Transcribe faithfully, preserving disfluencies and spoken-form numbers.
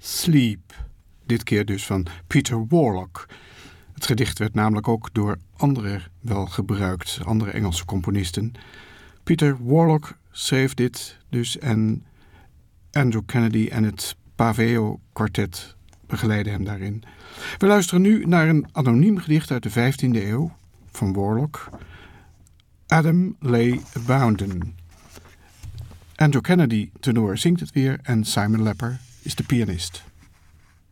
Sleep. Dit keer dus van Peter Warlock. Het gedicht werd namelijk ook door anderen wel gebruikt, andere Engelse componisten. Peter Warlock schreef dit dus en Andrew Kennedy en het Paveo Quartet begeleiden hem daarin. We luisteren nu naar een anoniem gedicht uit de vijftiende eeuw van Warlock. Adam lay bounden. Andrew Kennedy, tenor, zingt het weer en Simon Lepper is de pianist.